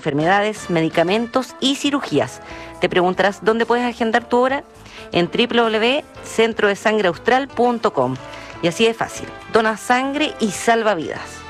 enfermedades, medicamentos y cirugías. Te preguntarás dónde puedes agendar tu hora en www.centrodesangreaustral.com. Y así de fácil, dona sangre y salva vidas.